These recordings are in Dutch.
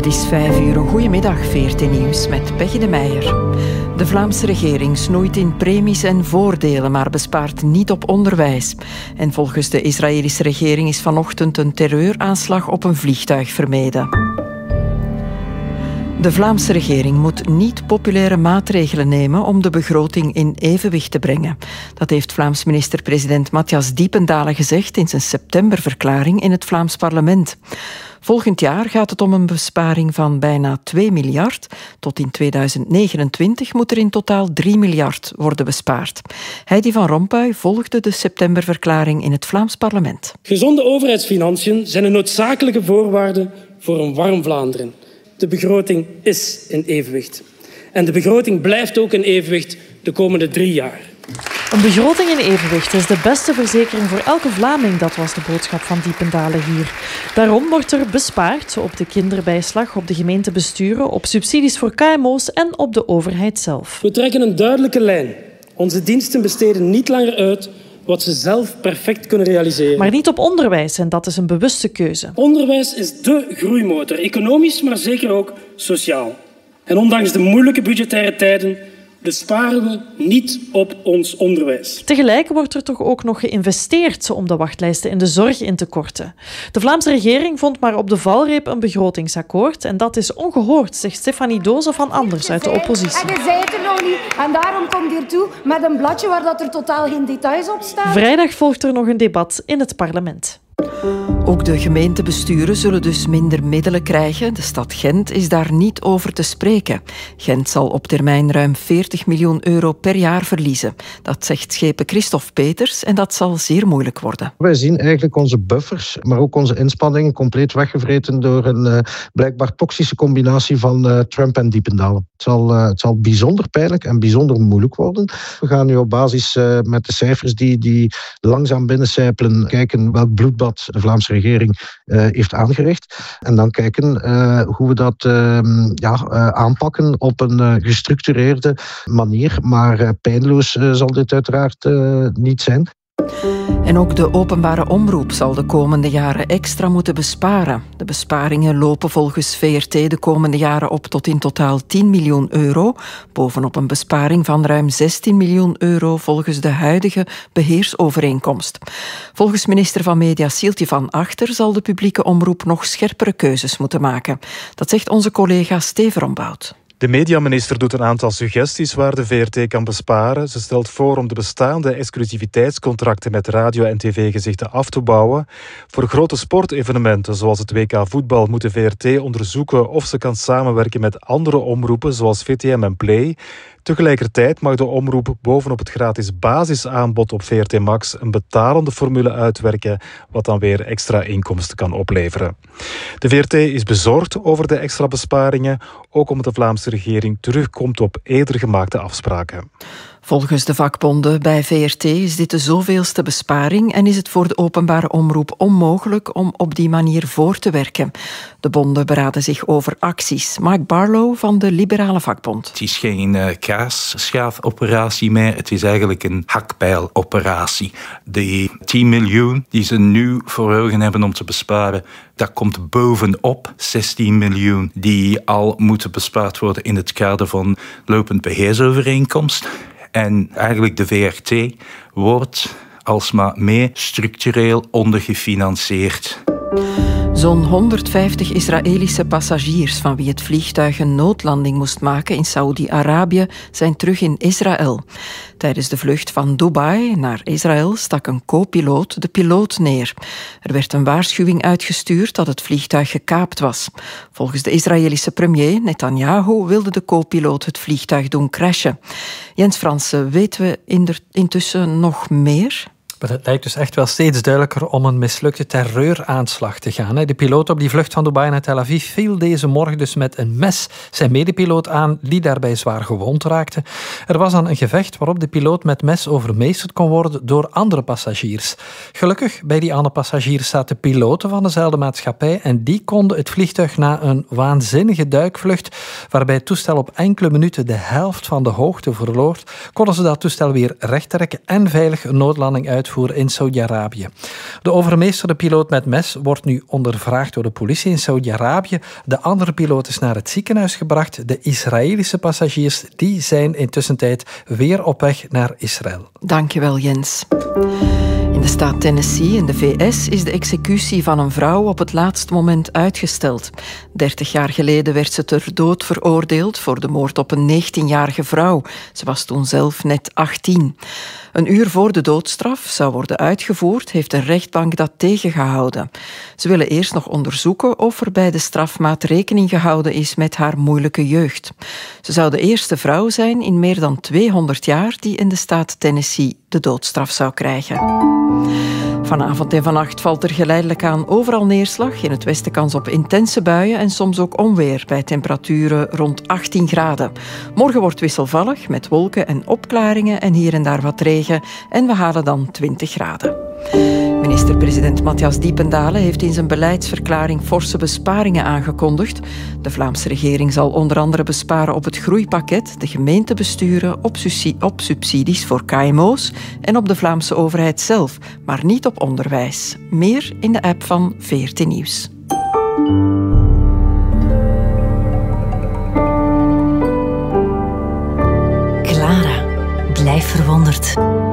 is 5 uur. Goedemiddag, VRT Nieuws met Peggy de Meijer. De Vlaamse regering snoeit in premies en voordelen, maar bespaart niet op onderwijs. En volgens de Israëlische regering is vanochtend een terreuraanslag op een vliegtuig vermeden. De Vlaamse regering moet niet populaire maatregelen nemen om de begroting in evenwicht te brengen. Dat heeft Vlaams minister-president Matthias Diependalen gezegd in zijn septemberverklaring in het Vlaams parlement. Volgend jaar gaat het om een besparing van bijna 2 miljard. Tot in 2029 moet er in totaal 3 miljard worden bespaard. Heidi van Rompuy volgde de septemberverklaring in het Vlaams parlement. Gezonde overheidsfinanciën zijn een noodzakelijke voorwaarde voor een warm Vlaanderen. De begroting is in evenwicht. En de begroting blijft ook in evenwicht de komende 3 jaar. Een begroting in evenwicht is de beste verzekering voor elke Vlaming. Dat was de boodschap van Diependalen hier. Daarom wordt er bespaard op de kinderbijslag, op de gemeentebesturen, op subsidies voor KMO's en op de overheid zelf. We trekken een duidelijke lijn. Onze diensten besteden niet langer uit wat ze zelf perfect kunnen realiseren. Maar niet op onderwijs, en dat is een bewuste keuze. Onderwijs is dé groeimotor, economisch, maar zeker ook sociaal. En ondanks de moeilijke budgettaire tijden besparen we niet op ons onderwijs. Tegelijk wordt er toch ook nog geïnvesteerd om de wachtlijsten in de zorg in te korten. De Vlaamse regering vond maar op de valreep een begrotingsakkoord. En dat is ongehoord, zegt Stefanie Doze van Anders uit de oppositie. En je zei het er nog niet. En daarom komt hier toe met een bladje waar dat er totaal geen details op staan. Vrijdag volgt er nog een debat in het parlement. Ook de gemeentebesturen zullen dus minder middelen krijgen. De stad Gent is daar niet over te spreken. Gent zal op termijn ruim 40 miljoen euro per jaar verliezen. Dat zegt schepen Christophe Peters en dat zal zeer moeilijk worden. Wij zien eigenlijk onze buffers, maar ook onze inspanningen compleet weggevreten door een blijkbaar toxische combinatie van Trump en Diependalen. Het zal bijzonder pijnlijk en bijzonder moeilijk worden. We gaan nu op basis met de cijfers die langzaam binnencijpelen kijken welk bloedbad de Vlaamse regering heeft aangericht. En dan kijken hoe we dat aanpakken op een gestructureerde manier. Maar pijnloos zal dit uiteraard niet zijn. En ook de openbare omroep zal de komende jaren extra moeten besparen. De besparingen lopen volgens VRT de komende jaren op tot in totaal 10 miljoen euro, bovenop een besparing van ruim 16 miljoen euro volgens de huidige beheersovereenkomst. Volgens minister van Media Sieltje van Achter zal de publieke omroep nog scherpere keuzes moeten maken. Dat zegt onze collega Steven Rombout. De mediaminister doet een aantal suggesties waar de VRT kan besparen. Ze stelt voor om de bestaande exclusiviteitscontracten met radio- en tv-gezichten af te bouwen. Voor grote sportevenementen zoals het WK voetbal moet de VRT onderzoeken of ze kan samenwerken met andere omroepen zoals VTM en Play. Tegelijkertijd mag de omroep bovenop het gratis basisaanbod op VRT Max een betalende formule uitwerken, wat dan weer extra inkomsten kan opleveren. De VRT is bezorgd over de extra besparingen, ook omdat de Vlaamse regering terugkomt op eerder gemaakte afspraken. Volgens de vakbonden bij VRT is dit de zoveelste besparing en is het voor de openbare omroep onmogelijk om op die manier voor te werken. De bonden beraden zich over acties. Mike Barlow van de Liberale Vakbond. Het is geen kaasschaafoperatie meer, het is eigenlijk een hakbijloperatie. De 10 miljoen die ze nu voor ogen hebben om te besparen, dat komt bovenop 16 miljoen die al moeten bespaard worden in het kader van lopend beheersovereenkomst. En eigenlijk de VRT wordt alsmaar meer structureel ondergefinancierd. Zo'n 150 Israëlische passagiers van wie het vliegtuig een noodlanding moest maken in Saoedi-Arabië zijn terug in Israël. Tijdens de vlucht van Dubai naar Israël stak een co-piloot de piloot neer. Er werd een waarschuwing uitgestuurd dat het vliegtuig gekaapt was. Volgens de Israëlische premier Netanyahu wilde de co-piloot het vliegtuig doen crashen. Jens Fransen, weten we intussen nog meer? Maar het lijkt dus echt wel steeds duidelijker om een mislukte terreuraanslag te gaan. De piloot op die vlucht van Dubai naar Tel Aviv viel deze morgen dus met een mes zijn medepiloot aan, die daarbij zwaar gewond raakte. Er was dan een gevecht waarop de piloot met mes overmeesterd kon worden door andere passagiers. Gelukkig, bij die andere passagiers zaten piloten van dezelfde maatschappij en die konden het vliegtuig na een waanzinnige duikvlucht, waarbij het toestel op enkele minuten de helft van de hoogte verloor, konden ze dat toestel weer rechttrekken en veilig een noodlanding uitvoeren uitvoeren in Saudi-Arabië. De overmeesterde piloot met mes wordt nu ondervraagd door de politie in Saudi-Arabië. De andere piloot is naar het ziekenhuis gebracht. De Israëlische passagiers die zijn intussen weer op weg naar Israël. Dankjewel, Jens. In de staat Tennessee in de VS is de executie van een vrouw op het laatste moment uitgesteld. 30 jaar geleden werd ze ter dood veroordeeld voor de moord op een 19-jarige vrouw. Ze was toen zelf net 18. Een uur voor de doodstraf zou worden uitgevoerd, heeft een rechtbank dat tegengehouden. Ze willen eerst nog onderzoeken of er bij de strafmaat rekening gehouden is met haar moeilijke jeugd. Ze zou de eerste vrouw zijn in meer dan 200 jaar die in de staat Tennessee de doodstraf zou krijgen. Vanavond en vannacht valt er geleidelijk aan overal neerslag. In het westen kans op intense buien en soms ook onweer bij temperaturen rond 18 graden. Morgen wordt wisselvallig met wolken en opklaringen en hier en daar wat regen. En we halen dan 20 graden. Minister-president Matthias Diependale heeft in zijn beleidsverklaring forse besparingen aangekondigd. De Vlaamse regering zal onder andere besparen op het groeipakket, de gemeentebesturen, op subsidies voor KMO's en op de Vlaamse overheid zelf, maar niet op onderwijs. Meer in de app van VRT Nieuws. Clara, blijf verwonderd.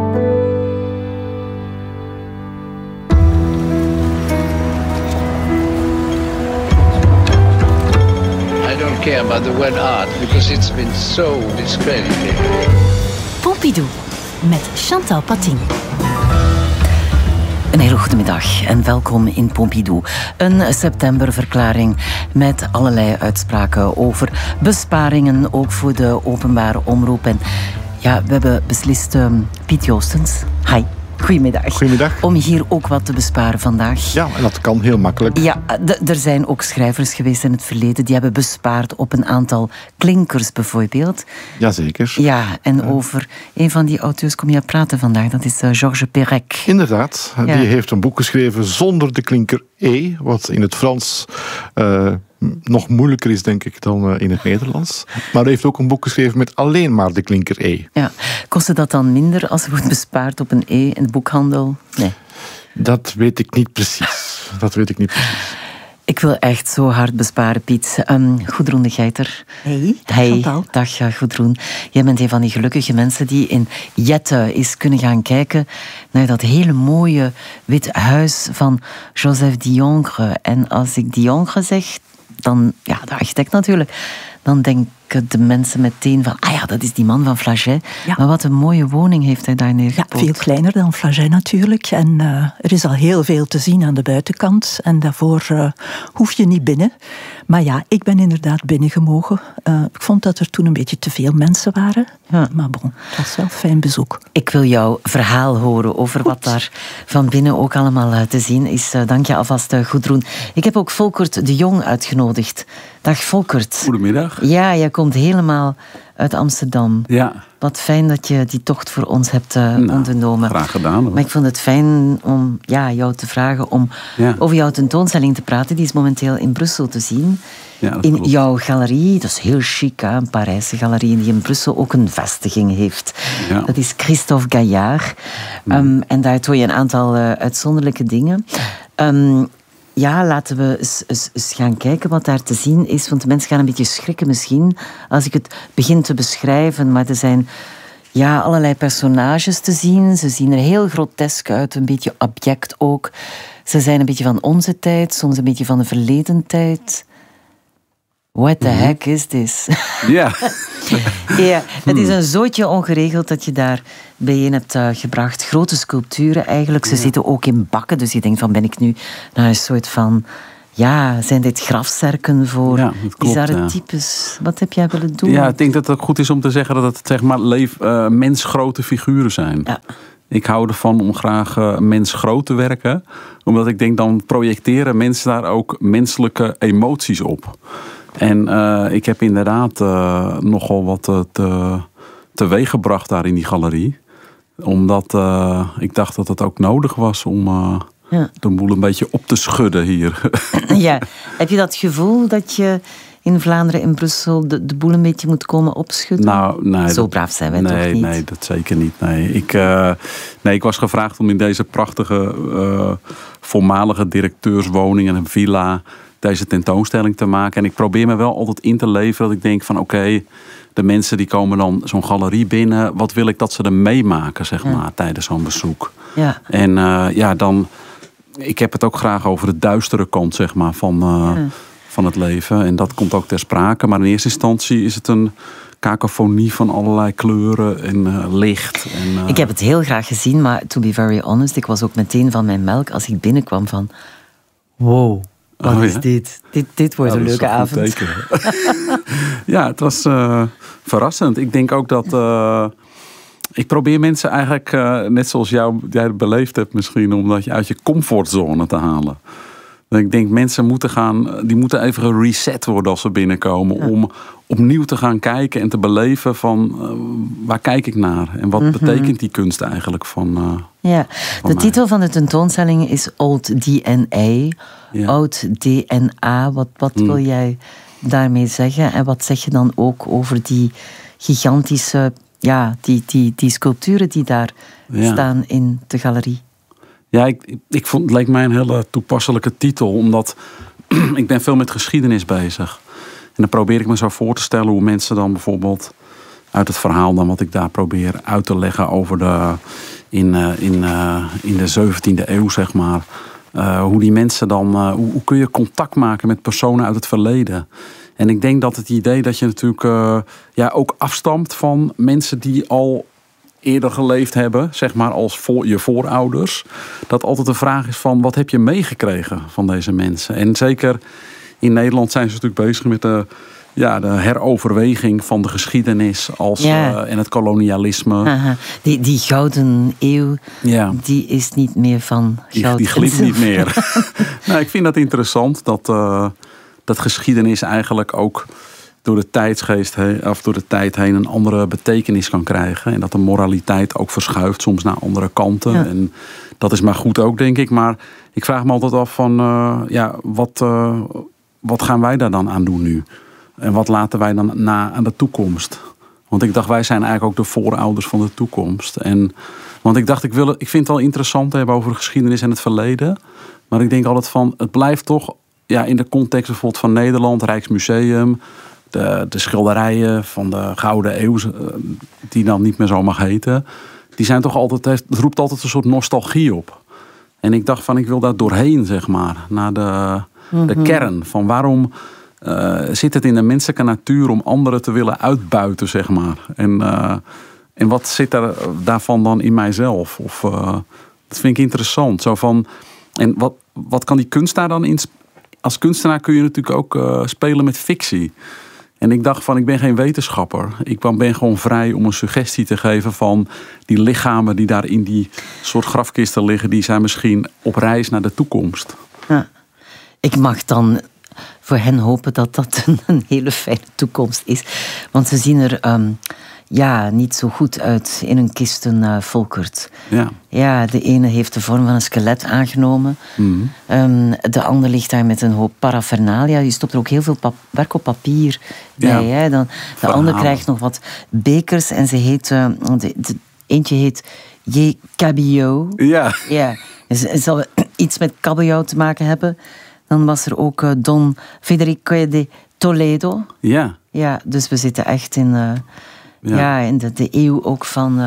I don't care about the word art because it's been so discredited. Pompidou met Chantal Patin. Een hele goede middag en welkom in Pompidou. Een septemberverklaring met allerlei uitspraken over besparingen, ook voor de openbare omroep. En ja, we hebben beslist, Piet Joostens, hi. Goedemiddag. Goedemiddag. Om hier ook wat te besparen vandaag. Ja, en dat kan heel makkelijk. Ja, er zijn ook schrijvers geweest in het verleden die hebben bespaard op een aantal klinkers bijvoorbeeld. Jazeker. Ja, en over een van die auteurs kom je praten vandaag. Dat is Georges Perec. Inderdaad. Ja. Die heeft een boek geschreven zonder de klinker E, wat in het Frans nog moeilijker is, denk ik, dan in het Nederlands. Maar hij heeft ook een boek geschreven met alleen maar de klinker E. Ja. Kostte dat dan minder als er wordt bespaard op een E in de boekhandel? Nee. Dat weet ik niet precies. Ik wil echt zo hard besparen, Piet. Gudrun de Geiter. Hey, dag Gudrun. Jij bent een van die gelukkige mensen die in Jette is kunnen gaan kijken naar dat hele mooie wit huis van Joseph Diongre. En als ik Diongre zeg, dan, ja, de architect natuurlijk, dan denken de mensen meteen van, ah ja, dat is die man van Flagey. Ja. Maar wat een mooie woning heeft hij daar neergepoot. Ja, veel kleiner dan Flagey natuurlijk. En er is al heel veel te zien aan de buitenkant. En daarvoor hoef je niet binnen. Maar ja, ik ben inderdaad binnengemogen. Ik vond dat er toen een beetje te veel mensen waren. Ja. Maar bon, het was wel een fijn bezoek. Ik wil jouw verhaal horen over wat daar van binnen ook allemaal te zien is. Dank je alvast, Gudrun. Ik heb ook Volkert de Jong uitgenodigd. Dag Volkert. Goedemiddag. Ja, jij komt helemaal uit Amsterdam. Ja. Wat fijn dat je die tocht voor ons hebt ondernomen. Graag gedaan. Hoor. Maar ik vond het fijn om jou te vragen om over jouw tentoonstelling te praten. Die is momenteel in Brussel te zien. Ja, in jouw galerie, dat is heel chic, hè? Een Parijse galerie die in Brussel ook een vestiging heeft. Ja. Dat is Christophe Gaillard. En daar toon je een aantal uitzonderlijke dingen. Ja, laten we eens gaan kijken wat daar te zien is. Want de mensen gaan een beetje schrikken misschien als ik het begin te beschrijven. Maar er zijn allerlei personages te zien. Ze zien er heel grotesk uit, een beetje abject ook. Ze zijn een beetje van onze tijd, soms een beetje van de verleden tijd. What the heck is this? Ja. Ja, het is een zootje ongeregeld dat je daar bijeen hebt gebracht. Grote sculpturen eigenlijk. Ze zitten ook in bakken. Dus je denkt van, ben ik nu naar een soort van... Ja, zijn dit grafzerken voor bizarre types? Wat heb jij willen doen? Ja, ik denk dat het ook goed is om te zeggen dat het zeg maar mensgrote figuren zijn. Ja. Ik hou ervan om graag mensgroot te werken. Omdat ik denk, dan projecteren mensen daar ook menselijke emoties op. En ik heb inderdaad nogal wat teweeggebracht daar in die galerie. Omdat ik dacht dat het ook nodig was om de boel een beetje op te schudden hier. Ja, heb je dat gevoel dat je in Vlaanderen, in Brussel, de boel een beetje moet komen opschudden? Nou, nee, zo braaf zijn wij toch niet? Nee, dat zeker niet. Ik was gevraagd om in deze prachtige voormalige directeurswoning en een villa deze tentoonstelling te maken. En ik probeer me wel altijd in te leven dat ik denk van oké, de mensen die komen dan zo'n galerie binnen. Wat wil ik dat ze er meemaken, zeg maar, tijdens zo'n bezoek? Ja. En dan... Ik heb het ook graag over de duistere kant, zeg maar, van het leven. En dat komt ook ter sprake. Maar in eerste instantie is het een kakofonie van allerlei kleuren en licht. Ik heb het heel graag gezien, maar to be very honest, ik was ook meteen van mijn melk als ik binnenkwam van... Wow, wat is dit? Dit wordt een leuke avond. Ja, het was verrassend. Ik denk ook dat... Ik probeer mensen eigenlijk, net zoals jij het beleefd hebt misschien, om dat je uit je comfortzone te halen. Ik denk mensen moeten even gereset worden als ze binnenkomen. Ja. Om opnieuw te gaan kijken en te beleven van waar kijk ik naar? En wat betekent die kunst eigenlijk van de titel van de tentoonstelling is Old DNA. Ja. Oud DNA, wat wil jij daarmee zeggen? En wat zeg je dan ook over die gigantische... Ja, die sculpturen die daar staan in de galerie. Ja, ik vond het leek mij een hele toepasselijke titel. Omdat ik ben veel met geschiedenis bezig. En dan probeer ik me zo voor te stellen hoe mensen dan bijvoorbeeld uit het verhaal dan wat ik daar probeer uit te leggen over in de 17e eeuw, zeg maar. Hoe die mensen dan... hoe kun je contact maken met personen uit het verleden? En ik denk dat het idee dat je natuurlijk ook afstamt van mensen die al eerder geleefd hebben, zeg maar als je voorouders. Dat altijd de vraag is van wat heb je meegekregen van deze mensen? En zeker in Nederland zijn ze natuurlijk bezig met de heroverweging van de geschiedenis en het kolonialisme. Aha. Die gouden eeuw, die is niet meer van goud. Die glimt niet meer. Nou, ik vind dat interessant dat geschiedenis eigenlijk ook door de tijdsgeest of door de tijd heen een andere betekenis kan krijgen. En dat de moraliteit ook verschuift soms naar andere kanten. Ja. En dat is maar goed ook, denk ik. Maar ik vraag me altijd af van wat gaan wij daar dan aan doen nu? En wat laten wij dan na aan de toekomst? Want ik dacht, wij zijn eigenlijk ook de voorouders van de toekomst. Want ik dacht, ik vind het wel interessant te hebben over de geschiedenis en het verleden. Maar ik denk altijd van, het blijft toch in de context bijvoorbeeld van Nederland, Rijksmuseum, de schilderijen van de Gouden Eeuw, die dan niet meer zo mag heten, die zijn toch altijd, het roept altijd een soort nostalgie op. En ik dacht van, ik wil daar doorheen, zeg maar, naar de kern van waarom zit het in de menselijke natuur om anderen te willen uitbuiten, zeg maar. En wat zit er daarvan dan in mijzelf? Dat vind ik interessant. Zo van, en wat kan die kunstenaar dan in? Als kunstenaar kun je natuurlijk ook spelen met fictie. En ik dacht van, ik ben geen wetenschapper. Ik ben gewoon vrij om een suggestie te geven van die lichamen die daar in die soort grafkisten liggen, die zijn misschien op reis naar de toekomst. Ja. Ik mag dan voor hen hopen dat dat een hele fijne toekomst is. Want ze zien er niet zo goed uit in hun kisten, Volkert. Ja, de ene heeft de vorm van een skelet aangenomen. De ander ligt daar met een hoop paraphernalia. Je stopt er ook heel veel werk op papier bij. Hè? Dan, de ander krijgt nog wat bekers en ze heet... eentje heet J. Cabillot. Ja. Het zal iets met kabeljauw te maken hebben. Dan was er ook Don Federico de Toledo. Ja. Ja, dus we zitten echt in de eeuw ook van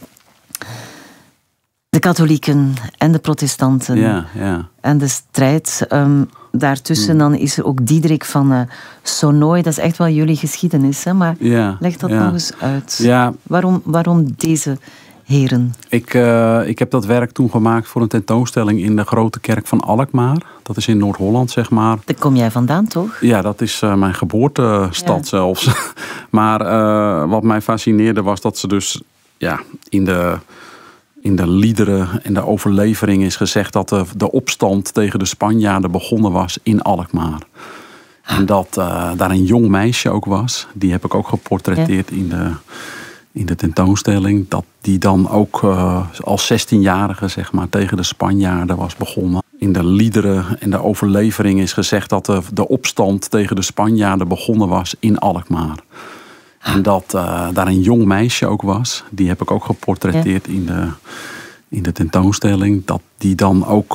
de katholieken en de protestanten. Ja. En de strijd daartussen. Dan is er ook Diederik van Sonoy. Dat is echt wel jullie geschiedenis, hè? Maar leg dat nog eens uit. Ja. Waarom deze heren? Ik heb dat werk toen gemaakt voor een tentoonstelling in de Grote Kerk van Alkmaar. Dat is in Noord-Holland, zeg maar. Daar kom jij vandaan, toch? Ja, dat is mijn geboortestad zelfs. Maar wat mij fascineerde was dat ze dus in de liederen en de overlevering is gezegd dat de opstand tegen de Spanjaarden begonnen was in Alkmaar. En dat daar een jong meisje ook was. Die heb ik ook geportretteerd in de tentoonstelling, dat die dan ook als 16-jarige zeg maar, tegen de Spanjaarden was begonnen. In de liederen en de overlevering is gezegd dat de opstand tegen de Spanjaarden begonnen was in Alkmaar. En dat daar een jong meisje ook was. Die heb ik ook geportretteerd in de tentoonstelling. Dat die dan ook